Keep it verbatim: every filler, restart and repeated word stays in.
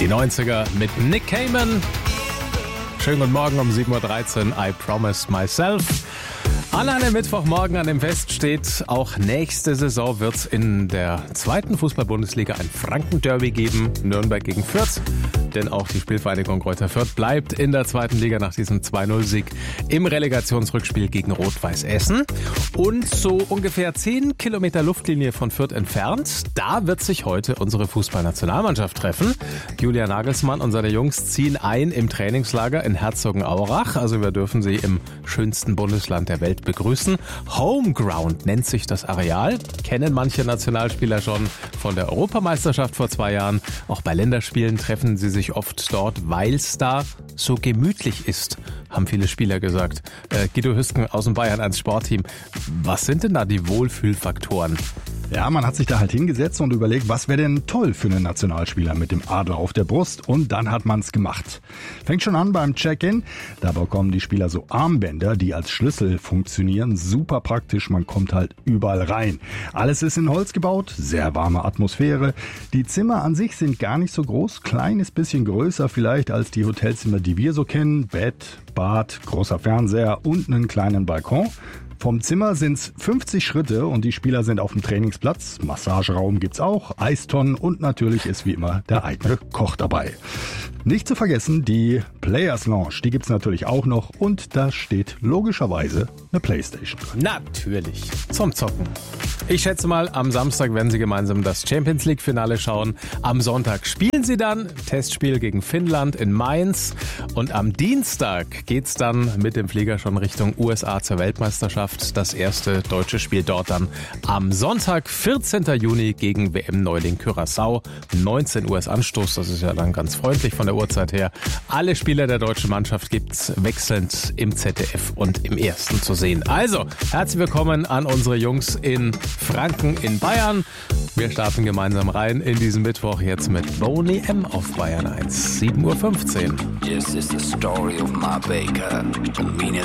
Die neunziger mit Nick Cayman. Schönen guten Morgen um sieben Uhr dreizehn. I promised myself. An einem Mittwochmorgen, an dem Fest steht, auch nächste Saison wird es in der zweiten Fußball-Bundesliga ein Franken-Derby geben. Nürnberg gegen Fürth. Denn auch die Spielvereinigung Greuther Fürth bleibt in der zweiten Liga nach diesem zwei null Sieg im Relegationsrückspiel gegen Rot-Weiß Essen. Und so ungefähr zehn Kilometer Luftlinie von Fürth entfernt, da wird sich heute unsere Fußballnationalmannschaft treffen. Julia Nagelsmann und seine Jungs ziehen ein im Trainingslager in Herzogenaurach. Also wir dürfen sie im schönsten Bundesland der Welt begrüßen. Homeground nennt sich das Areal. Kennen manche Nationalspieler schon von der Europameisterschaft vor zwei Jahren. Auch bei Länderspielen treffen sie sich oft dort, weil es da so gemütlich ist, haben viele Spieler gesagt. Äh, Guido Hüsken aus dem Bayern eins Sportteam. Was sind denn da die Wohlfühlfaktoren? Ja, man hat sich da halt hingesetzt und überlegt, was wäre denn toll für einen Nationalspieler mit dem Adler auf der Brust, und dann hat man es gemacht. Fängt schon an beim Check-in, da bekommen die Spieler so Armbänder, die als Schlüssel funktionieren, super praktisch, man kommt halt überall rein. Alles ist in Holz gebaut, sehr warme Atmosphäre. Die Zimmer an sich sind gar nicht so groß, kleines bisschen größer vielleicht als die Hotelzimmer, die wir so kennen. Bett, Bad, großer Fernseher und einen kleinen Balkon. Vom Zimmer sind's fünfzig Schritte und die Spieler sind auf dem Trainingsplatz. Massageraum gibt's auch, Eistonnen und natürlich ist wie immer der eigene Koch dabei. Nicht zu vergessen, die Players Lounge, die gibt's natürlich auch noch, und da steht logischerweise eine Playstation drin. Natürlich, zum Zocken. Ich schätze mal, am Samstag werden sie gemeinsam das Champions League Finale schauen. Am Sonntag spielen sie dann Testspiel gegen Finnland in Mainz. Und am Dienstag geht's dann mit dem Flieger schon Richtung U S A zur Weltmeisterschaft. Das erste deutsche Spiel dort dann am Sonntag, vierzehnten Juni gegen W M-Neuling Curaçao. neunzehn Uhr ist Anstoß, das ist ja dann ganz freundlich von der Uhrzeit her. Alle Spieler der deutschen Mannschaft gibt's wechselnd im Z D F und im Ersten zu sehen. Also, herzlich willkommen an unsere Jungs in Franken in Bayern. Wir starten gemeinsam rein in diesen Mittwoch jetzt mit Boney M auf Bayern eins, sieben Uhr fünfzehn. This is the story of my baker.